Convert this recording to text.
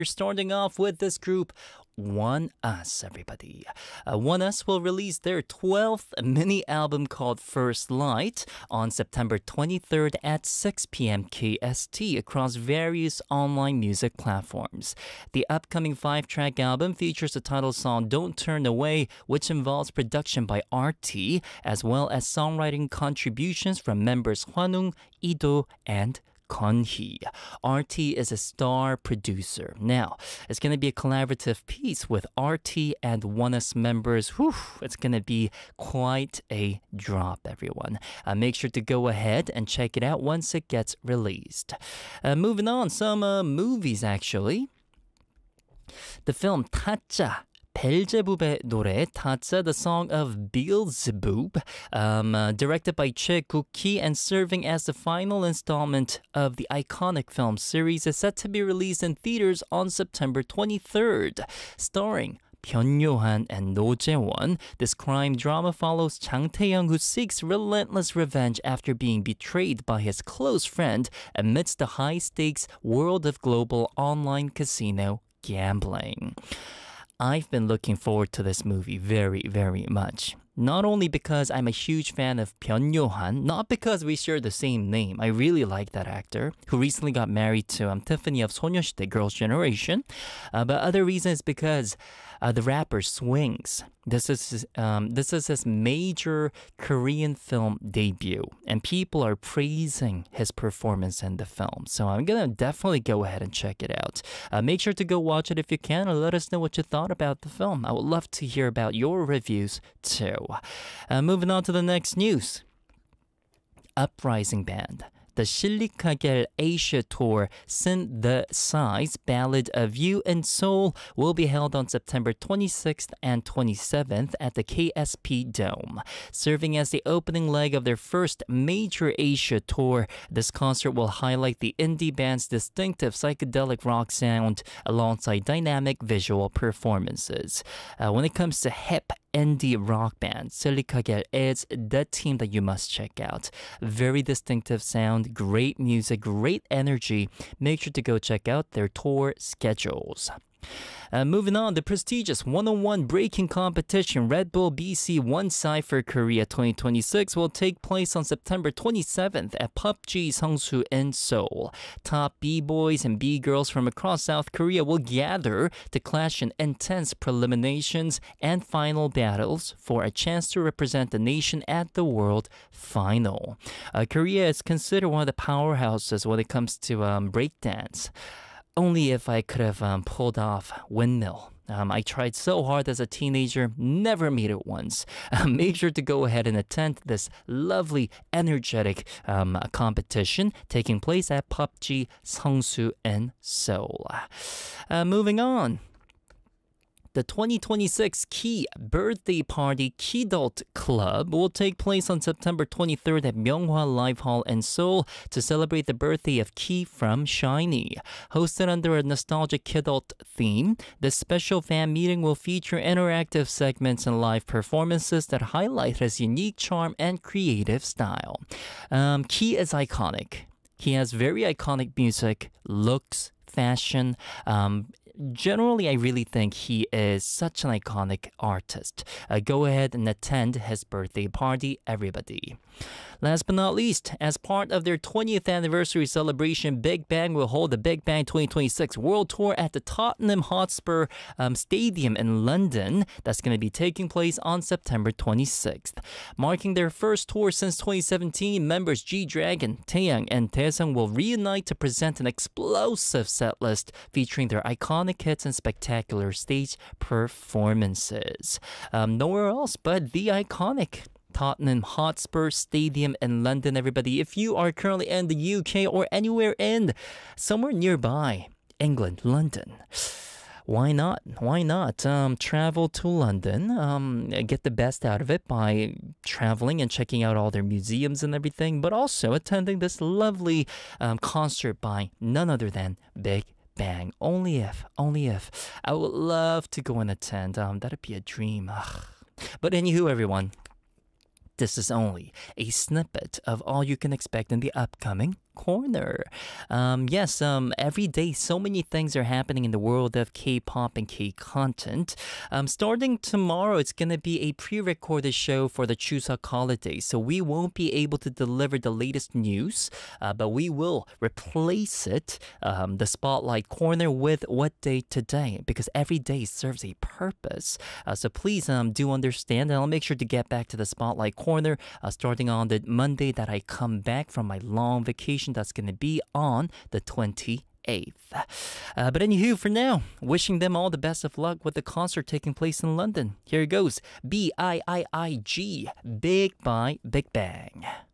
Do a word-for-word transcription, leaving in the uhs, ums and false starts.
You're starting off with this group, One Us, everybody. Uh, One Us will release their twelfth mini album called First Light on September twenty-third at six p.m. K S T across various online music platforms. The upcoming five-track album features the title song Don't Turn Away, which involves production by R T, as well as songwriting contributions from members Hwanung, Ido, and Konhee. R T is a star producer. Now, it's going to be a collaborative piece with R T and One Us members. Whew, it's going to be quite a drop, everyone. Uh, make sure to go ahead and check it out once it gets released. Uh, moving on, some uh, movies actually. The film 타짜, 벨제부의 노래 타짜, the song of Beelzebub, um, uh, directed by Choi Guk-hee and serving as the final installment of the iconic film series, is set to be released in theaters on September twenty-third. Starring Byun-yohan and No Jae-won, this crime drama follows Jang Tae-young, who seeks relentless revenge after being betrayed by his close friend amidst the high-stakes world of global online casino gambling. I've been looking forward to this movie very, very much. Not only because I'm a huge fan of Byun-yohan, not because we share the same name. I really like that actor, who recently got married to um, Tiffany of 소녀시대 Girls' Generation. Uh, but other reasons because uh, the rapper Swings. This is um, this is his major Korean film debut, and people are praising his performance in the film. So I'm gonna definitely go ahead and check it out. Uh, make sure to go watch it if you can, and let us know what you thought about the film. I would love to hear about your reviews too. Uh, moving on to the next news. Uprising Band. The Sillikagel Asia Tour Synthesize Ballad of You in Seoul will be held on September twenty-sixth and twenty-seventh at the K S P Dome. Serving as the opening leg of their first major Asia tour, this concert will highlight the indie band's distinctive psychedelic rock sound alongside dynamic visual performances. Uh, when it comes to hip indie rock band, Sillikagel is the team that you must check out. Very distinctive sound, great music, great energy. Make sure to go check out their tour schedules. Uh, moving on, the prestigious one oh one breaking competition Red Bull B C One Cypher Korea twenty twenty-six will take place on September twenty-seventh at P U B G Sungsu in Seoul. Top B-boys and B-girls from across South Korea will gather to clash in intense preliminations and final battles for a chance to represent the nation at the World Final. Uh, Korea is considered one of the powerhouses when it comes to um, breakdance. Only if I could have um, pulled off windmill. Um, I tried so hard as a teenager, never made it once. Uh, make sure to go ahead and attend this lovely, energetic um, competition taking place at P U B G Sungsu in Seoul. Uh, moving on. The twenty twenty-six Key Birthday Party Kidult Club will take place on September twenty-third at Myeonghwa Live Hall in Seoul to celebrate the birthday of Key from SHINee. Hosted under a nostalgic Kidult theme, this special fan meeting will feature interactive segments and live performances that highlight his unique charm and creative style. Um, Key is iconic. He has very iconic music, looks, fashion. Um, generally, I really think he is such an iconic artist. Uh, go ahead and attend his birthday party, everybody. Last but not least, as part of their twentieth anniversary celebration, Big Bang will hold the Big Bang twenty twenty-six World Tour at the Tottenham Hotspur um, Stadium in London. That's going to be taking place on September twenty-sixth. Marking their first tour since twenty seventeen, members G-Dragon, Taeyang, and Taesung will reunite to present an explosive set list featuring their iconic hits and spectacular stage performances. Um, nowhere else but the iconic Tottenham Hotspur Stadium in London, everybody. If you are currently in the U K or anywhere in somewhere nearby, England, London, why not? Why not um, travel to London, um, get the best out of it by traveling and checking out all their museums and everything, but also attending this lovely um, concert by none other than Big Bang. Only if, only if. I would love to go and attend. Um, that'd be a dream. Ugh. But anywho, everyone, this is only a snippet of all you can expect in the upcoming Corner. Um, yes, um, every day so many things are happening in the world of K-pop and K-content. Um, starting tomorrow, it's going to be a pre-recorded show for the Chuseok holiday, so we won't be able to deliver the latest news, uh, but we will replace it, um, the Spotlight Corner, with What Day Today, because every day serves a purpose. Uh, so please um, do understand, and I'll make sure to get back to the Spotlight Corner uh, starting on the Monday that I come back from my long vacation. That's going to be on the twenty-eighth. Uh, but anywho, for now, wishing them all the best of luck with the concert taking place in London. Here it goes. B I I I G, Big by Big Bang.